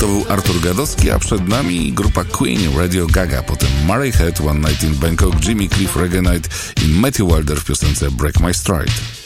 To był Artur Gadowski, a przed nami grupa Queen, Radio Gaga, potem Murray Head, One Night in Bangkok, Jimmy Cliff, Reggae Night i Matthew Wilder w piosence Break My Stride.